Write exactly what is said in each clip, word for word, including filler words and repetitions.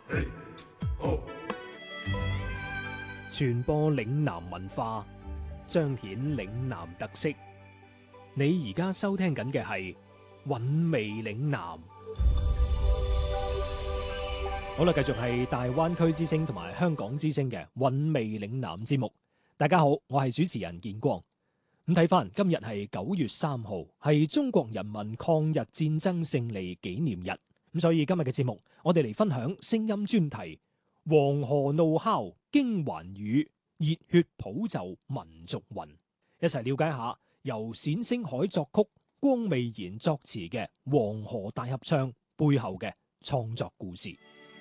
傳播嶺南文化，彰顯嶺南特色。你而家收聽緊嘅係韻味嶺南。好啦，繼續係大灣區之聲同埋香港之聲嘅韻味嶺南節目。大家好，我係主持人建光。咁睇翻今日係九月三號，係中國人民抗日戰爭勝利紀念日。咁所以今日嘅節目，我哋嚟分享聲音專題：黃河怒號驚寰宇，熱血普就民族魂。一齊了解下由冼星海作曲、光未然作詞嘅《黃河大合唱》背後嘅創作故事。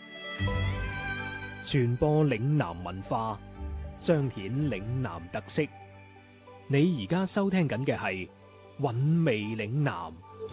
傳播嶺南文化，彰顯嶺南特色。你而家收聽緊嘅係韻味嶺南。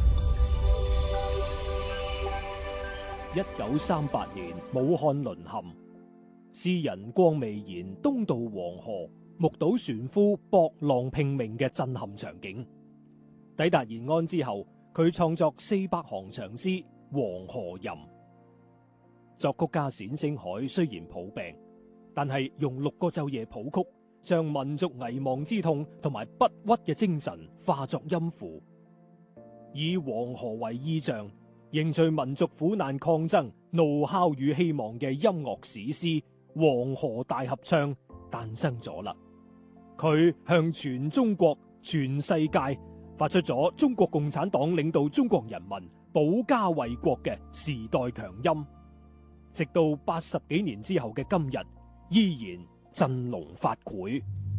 一九三八年，武漢淪陷，詩人光未然東渡黃河，目睹船夫搏浪拼命嘅震撼場景。抵達延安之後，佢創作四百行長詩《黃河吟》。作曲家冼星海雖然抱病，但係用六個晝夜譜曲，將民族危亡之痛同埋不屈嘅精神化作音符，以黃河為意象，凝聚民族苦難抗爭、怒號與希望嘅音樂史詩《黃河大合唱》誕生咗啦。佢向全中國、全世界發出咗中國共產黨領導中國人民保家衛國嘅時代強音。直到八十幾年之後嘅今日，依然振聾發聵。